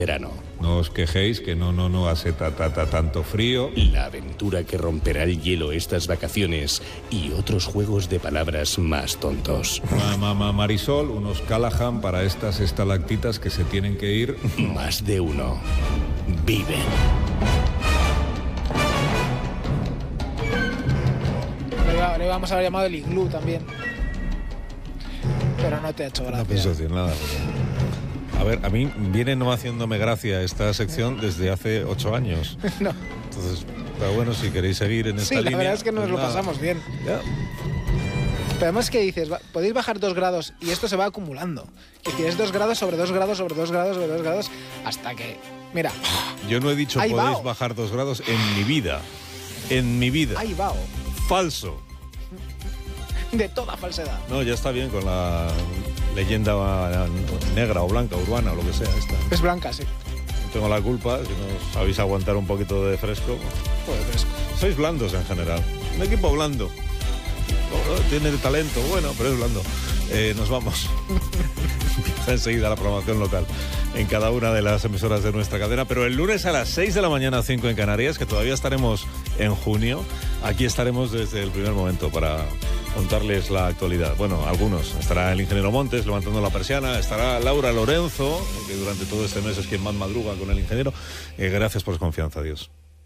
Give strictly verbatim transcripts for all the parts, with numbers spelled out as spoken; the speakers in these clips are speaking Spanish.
verano. No os quejéis que no, no, no hace ta, ta, ta, tanto frío. La aventura que romperá el hielo estas vacaciones y otros juegos de palabras más tontos. Mamá Marisol, unos Callahan para estas estalactitas que se tienen que ir. Más de uno. Viven. Le, le vamos a haber llamado el iglú también. Pero no te ha hecho gracia. No pienso decir nada. A ver, a mí viene no haciéndome gracia esta sección desde hace ocho años. No. Entonces, pero bueno, si queréis seguir en esta sí, línea... Sí, la verdad es que nos pues lo nada. pasamos bien. Ya. Pero además, ¿qué dices? Podéis bajar dos grados y esto se va acumulando. Que tienes dos grados sobre dos grados sobre dos grados sobre dos grados hasta que... Mira. Yo no he dicho Ahí podéis va. bajar dos grados en mi vida. En mi vida. Ahí va. Falso. De toda falsedad. No, ya está bien con la leyenda negra o blanca, urbana o lo que sea. Esta. Es blanca, sí. No tengo la culpa, si nos sabéis aguantar un poquito de fresco. Joder, fresco. Sois blandos en general. Un equipo blando. Tiene talento, bueno, pero es blando. Eh, nos vamos. Empieza enseguida la programación local en cada una de las emisoras de nuestra cadena. Pero el lunes a las seis de la mañana, cinco en Canarias, que todavía estaremos en junio, aquí estaremos desde el primer momento para contarles la actualidad. Bueno, algunos. Estará el ingeniero Montes levantando la persiana, estará Laura Lorenzo, que durante todo este mes es quien más madruga con el ingeniero. Eh, gracias por su confianza, adiós.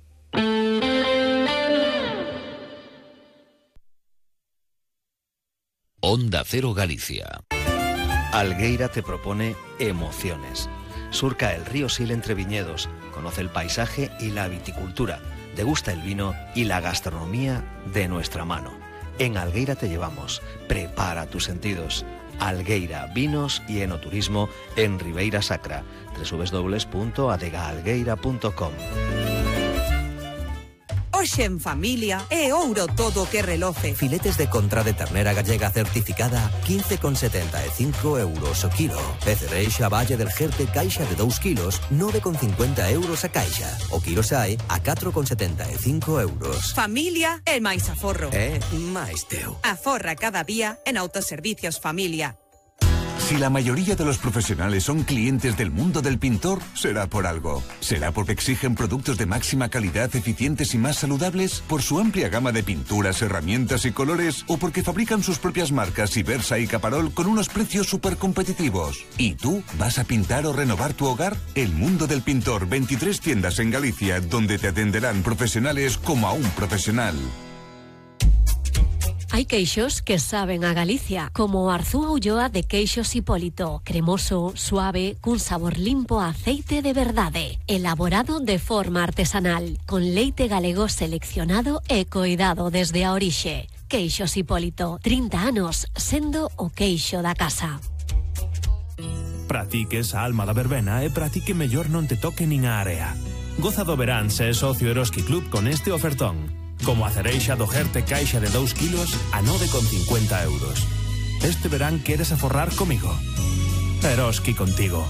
Onda Cero Galicia. Algueira te propone emociones. Surca el río Sil entre viñedos, conoce el paisaje y la viticultura, degusta el vino y la gastronomía de nuestra mano. En Algueira te llevamos. Prepara tus sentidos. Algueira, vinos y enoturismo en Ribeira Sacra. doble u doble u doble u punto adega algueira punto com. Hoxe en familia é ouro todo que reloce. Filetes de contra de ternera gallega certificada quince con setenta e cinco euros o kilo. Pecereixa Valle del Jerte caixa de dous kilos nove con cincuenta euros a caixa. O kilo sae a catro con setenta e cinco euros. Familia é máis aforro. É máis teu. Aforra cada día en Autoservicios Familia. Si la mayoría de los profesionales son clientes del mundo del pintor, será por algo. ¿Será porque exigen productos de máxima calidad, eficientes y más saludables? ¿Por su amplia gama de pinturas, herramientas y colores? ¿O porque fabrican sus propias marcas Ibersa y Caparol con unos precios súper competitivos? ¿Y tú vas a pintar o renovar tu hogar? El mundo del pintor, veintitrés tiendas en Galicia, donde te atenderán profesionales como a un profesional. Hay queixos que saben a Galicia, como Arzúa Ulloa de Queixos Hipólito, cremoso, suave, cun sabor limpo a aceite de verdade, elaborado de forma artesanal, con leite galego seleccionado e coidado desde a orixe. Queixos Hipólito, trinta anos sendo o queixo da casa. Pratique esa alma da verbena e pratique mellor non te toque nin a area. Goza do verán se é socio Eroski Club con este ofertón. Como a cereixa do Jerte caixa de dous kilos a nove con cincuenta euros. Este verán queres aforrar comigo. Eroski contigo.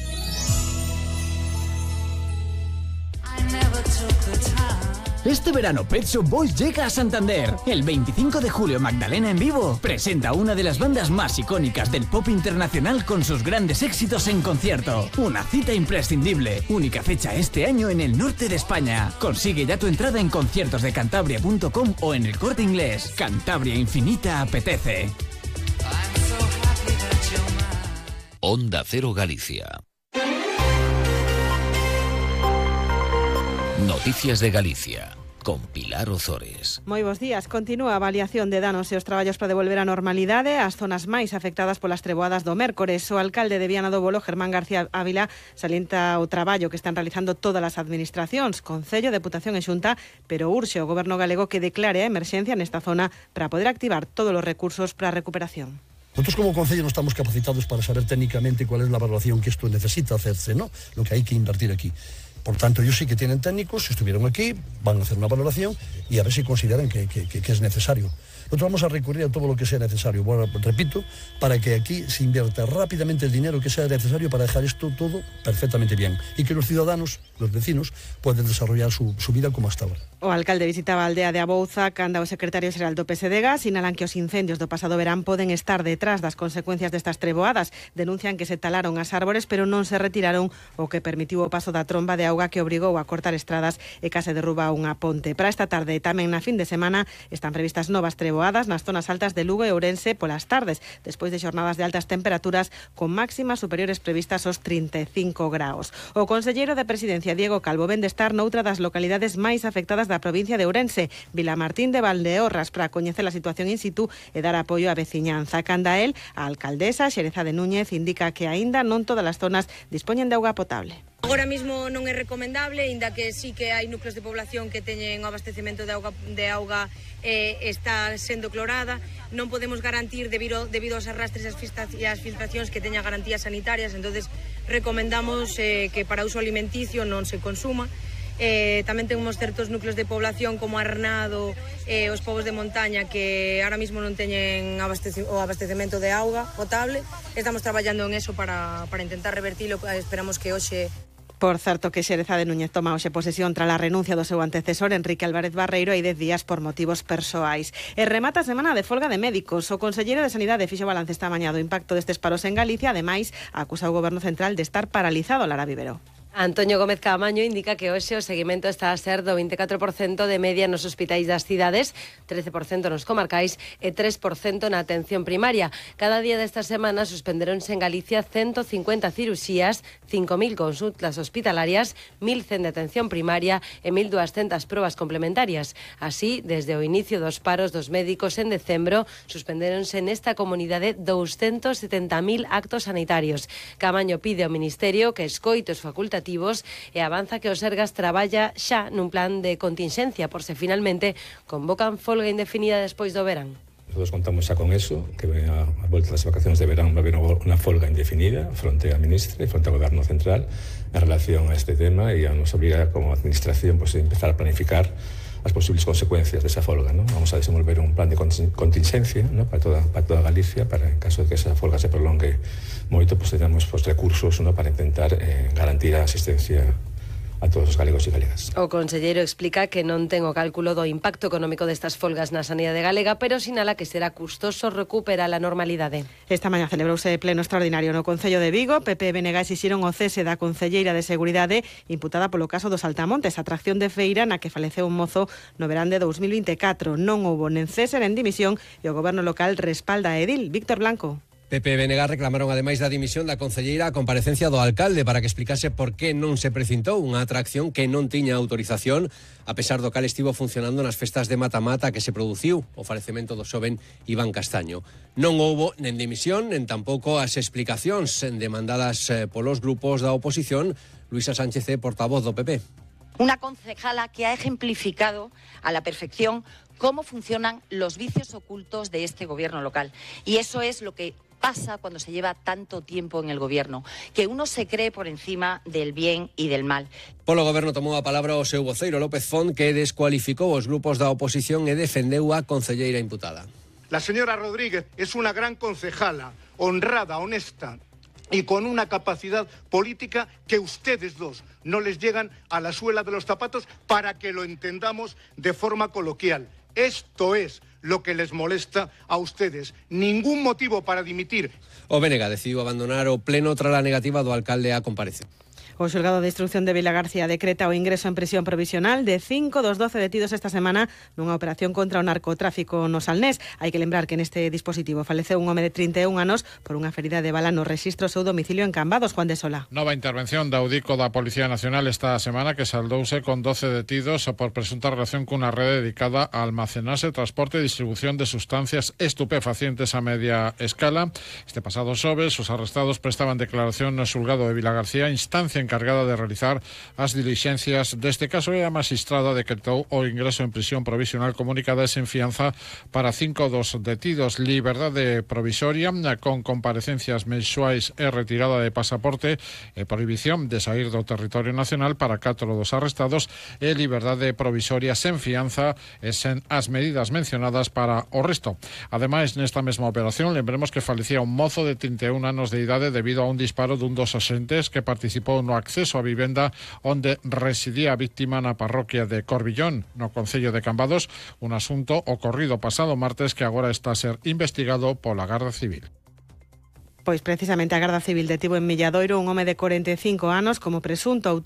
Este verano Pet Shop Boys llega a Santander. El veinticinco de julio Magdalena en vivo presenta una de las bandas más icónicas del pop internacional con sus grandes éxitos en concierto. Una cita imprescindible. Única fecha este año en el norte de España. Consigue ya tu entrada en conciertos de cantabria punto com o en el Corte Inglés. Cantabria Infinita apetece. Onda Cero Galicia. Noticias de Galicia, con Pilar Ozores. Moi bons días. Continúa a avaliación de danos e os traballos para devolver a normalidade as zonas máis afectadas polas treboadas do mércores. O alcalde de Viana do Bolo, Germán García Ávila, salienta o traballo que están realizando todas as administracións, Concello, Deputación e Xunta, pero urxe o goberno galego que declare a emerxencia nesta zona para poder activar todos os recursos para a recuperación. Nosotros como Concello no estamos capacitados para saber técnicamente cuál es la valoración que esto necesita hacerse, ¿no? Lo que hay que invertir aquí. Por tanto, ellos sí que tienen técnicos, estuvieron aquí, van a hacer una valoración y a ver si consideran que, que, que es necesario. Nosotros vamos a recurrir a todo lo que sea necesario, bueno, repito, para que aquí se invierta rápidamente el dinero que sea necesario para dejar esto todo perfectamente bien y que los ciudadanos, los vecinos, puedan desarrollar su, su vida como hasta ahora. O alcalde visitaba a aldea de Abouza, canda o secretario xeral do P S D G, sinalan que os incendios do pasado verán poden estar detrás das consecuencias destas treboadas. Denuncian que se talaron as árbores, pero non se retiraron, o que permitiu o paso da tromba de auga que obrigou a cortar estradas e case derruba unha ponte. Para esta tarde e tamén na fin de semana están previstas novas treboadas nas zonas altas de Lugo e Ourense polas tardes, despois de xornadas de altas temperaturas con máximas superiores previstas aos trinta e cinco graos. O conselleiro de Presidencia, Diego Calvo, vende estar noutra das localidades máis afectadas da provincia de Ourense, Vilamartín de Valdeorras, para coñecer a situación in situ e dar apoio á veciñanza. Canda el, a alcaldesa Xereza de Núñez indica que aínda non todas as zonas dispoñen de auga potable. Agora mesmo non é recomendable, inda que sí que hai núcleos de población que teñen o abastecemento de auga, de auga eh, está sendo clorada. Non podemos garantir debido, debido aos arrastres e as filtracións que teña garantías sanitarias, entonces recomendamos eh, que para uso alimenticio non se consuma. Eh, tamén temos certos núcleos de población como Arnado e eh, os povos de montaña que ahora mismo non teñen abastece, o abastecemento de auga potable. Estamos traballando en eso para, para intentar revertilo. Esperamos que hoxe... Por certo, que Xereza de Núñez toma hoxe posesión tras a renuncia do seu antecesor Enrique Álvarez Barreiro hai dez días por motivos persoais. E remata a semana de folga de médicos. O conselleiro de Sanidade fixo balance esta mañá do impacto destes paros en Galicia. Ademais, acusa o Goberno Central de estar paralizado. Lara Vivero. Antonio Gómez Caamaño indica que hoxe o seguimento está a ser do vinte e catro por cento de media nos hospitais das cidades, trece por cento nos comarcais e tres por cento na atención primaria. Cada día desta semana suspenderonse en Galicia ciento cincuenta cirurxías, cinco mil consultas hospitalarias, mil cen de atención primaria e mil doscientas probas complementarias. Así, desde o inicio dos paros dos médicos en decembro, suspenderonse nesta comunidade doscientos setenta mil actos sanitarios. Caamaño pide ao Ministerio que escoite os facultativos e avanza que o Sergas traballa xa nun plan de continxencia por se finalmente convocan folga indefinida despois do verán. Nosotros contamos xa con eso, que a, a volta das vacacións de verán va haber unha folga indefinida fronte á ministra e fronte ao Goberno Central en relación a este tema e a nos obliga como administración pues, a empezar a planificar as posibles consecuencias desa folga, ¿no? Vamos a desenvolver un plan de contingencia, ¿no? para, toda, para toda Galicia, para en caso de que esa folga se prolongue moito, pues tengamos pues, recursos, ¿no? para intentar eh, garantir a asistencia a todos os galegos e galegas. O conselleiro explica que non ten o cálculo do impacto económico destas folgas na sanidade galega, pero sinala que será custoso recuperar a normalidade. Esta mañá celebrouse pleno extraordinario no Concello de Vigo. P P e B N G exixiron o cese da concelleira de Seguridade imputada polo caso dos Saltamontes, atracción de feira na que faleceu un mozo no verán de dous mil vinte e catro. Non houbo nen cese nen dimisión e o goberno local respalda a Edil. Víctor Blanco. P P e B N G reclamaron ademais da dimisión da concelleira a comparecencia do alcalde para que explicase por que non se precintou unha atracción que non tiña autorización, a pesar do cal estivo funcionando nas festas de mata-mata que se produciu o falecemento do xoven Iván Castaño. Non houbo nen dimisión, nen tampouco as explicacións demandadas polos grupos da oposición. Luisa Sánchez é portavoz do P P. Una concejala que ha ejemplificado a la perfección cómo funcionan los vicios ocultos de este gobierno local. Y eso es lo que pasa cuando se lleva tanto tiempo en el gobierno, que uno se cree por encima del bien y del mal. Polo goberno tomou a palabra o seu voceiro López Font, que descualificou os grupos da oposición e defendeu a concelleira imputada. La señora Rodríguez es una gran concejala, honrada, honesta y con una capacidad política que ustedes dos no les llegan a la suela de los zapatos para que lo entendamos de forma coloquial. Esto es lo que les molesta a ustedes. Ningún motivo para dimitir. O B N G decidiu abandonar o pleno tras a negativa do alcalde a comparecer. O xulgado de instrucción de Vilagarcía decreta o ingreso en prisión provisional de cinco dos doce detidos esta semana nunha operación contra o narcotráfico no Salnés. Hai que lembrar que neste dispositivo faleceu un home de trinta e un anos por unha ferida de bala no rexistro seu domicilio en Cambados. Juan de Sola. Nova intervención da Audico da Policía Nacional esta semana que saldouse con doce detidos por presunta relación cunha rede dedicada a almacenarse, transporte e distribución de sustancias estupefacientes a media escala. Este pasado xoves, os arrestados prestaban declaración no xulgado de Vilagarcía, instancia en encargada de realizar as dilixencias deste caso e a magistrada decretou o ingreso en prisión provisional comunicada e sen fianza para cinco dos detidos, liberdade provisoria con comparecencias mensuais e retirada de pasaporte e prohibición de sair do territorio nacional para catro dos arrestados e liberdade provisoria sen fianza e sen as medidas mencionadas para o resto. Ademais, nesta mesma operación, lembremos que falecía un mozo de trinta e un anos de idade debido a un disparo dun dos axentes que participou no acceso á vivenda onde residía a víctima na parroquia de Corbillón, no concello de Cambados, un asunto ocorrido pasado martes que agora está a ser investigado pola Garda Civil. Pois precisamente a Garda Civil detivo en Milladoiro un home de corenta e cinco anos como presunto autor